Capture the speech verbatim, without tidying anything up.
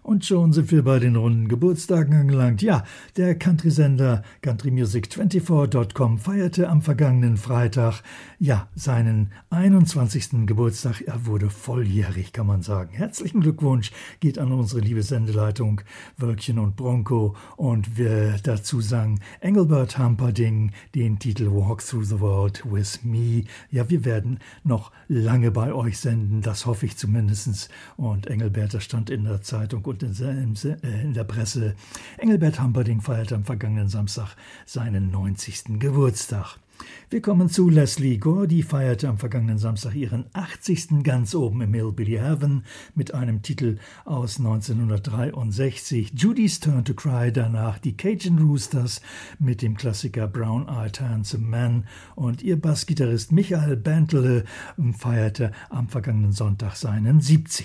Und schon sind wir bei den runden Geburtstagen angelangt. Ja, der Country-Sender country music vierundzwanzig Punkt com feierte am vergangenen Freitag, ja, seinen einundzwanzigsten Geburtstag. Er wurde volljährig, kann man sagen. Herzlichen Glückwunsch geht an unsere liebe Sendeleitung Wölkchen und Bronco. Und wir dazu sang Engelbert Humperdinck den Titel Walk Through the World with Me. Ja, wir werden noch lange bei euch senden, das hoffe ich zumindest. Und Engelbert, das stand in der Zeitung und in der Presse. Engelbert Humperdinck feierte am vergangenen Samstag seinen neunzigsten Geburtstag. Wir kommen zu Lesley Gore, die feierte am vergangenen Samstag ihren achtzigsten ganz oben im Hillbilly Heaven mit einem Titel aus neunzehnhundertdreiundsechzig. Judy's Turn to Cry, danach die Cajun Roosters mit dem Klassiker Brown Eyed Handsome Man und ihr Bassgitarrist Michael Bantele feierte am vergangenen Sonntag seinen siebzigsten